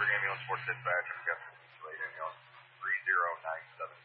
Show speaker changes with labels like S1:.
S1: Pittsburgh ambulance, 4 dispatch, I've got 2 ambulance, 3097.